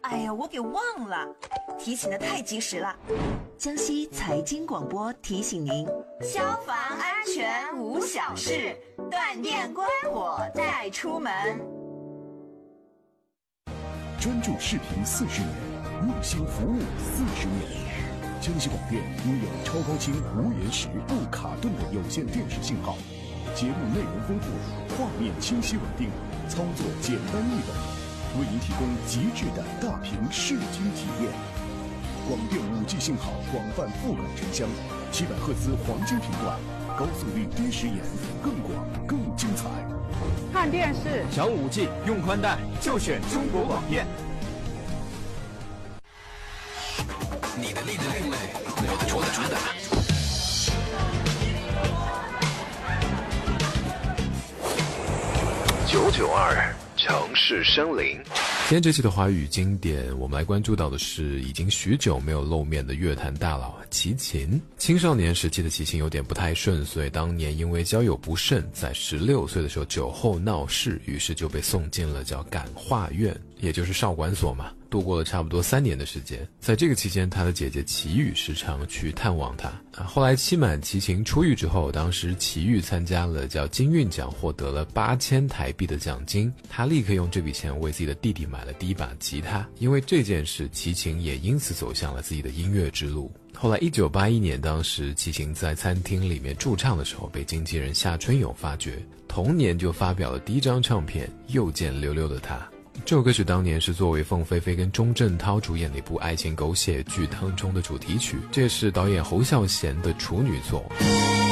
哎呀，我给忘了，提醒的太及时了。 江西财经广播提醒您： 消防安全无小事，断电关火带出门。 专注视频40年，用心服务40年。江西广电拥有超高清、无延时、不卡顿的有线电视信号，节目内容丰富，画面清晰稳定，操作简单易懂，为您提供极致的大屏视听体验。广电5G 信号广泛覆盖城乡，700赫兹黄金频段，高速率低时延，更广更精彩。 看电视想5G 用宽带就选中国广电。 你的另类，我的主打。992城市森林。 今天这期的华语经典，我们来关注到的是已经许久没有露面的乐坛大佬齐秦。青少年时期的齐秦有点不太顺遂，当年因为交友不慎，在16岁的时候酒后闹事，于是就被送进了叫感化院，也就是少管所嘛，度过了差不多3年的时间。在这个期间，他的姐姐齐豫时常去探望他。后来期满齐秦出狱之后，当时齐豫参加了叫金韵奖，获得了8000台币的奖金，他立刻用这笔钱为自己的弟弟买了第一把吉他。因为这件事，齐秦也因此走向了自己的音乐之路。后来1981年，当时齐秦在餐厅里面驻唱的时候，被经纪人夏春勇发掘，同年就发表了第一张唱片《又见溜溜的他》。这首歌曲当年是作为凤飞飞跟钟镇涛主演的一部爱情狗血剧当中的主题曲，这也是导演侯孝贤的处女作。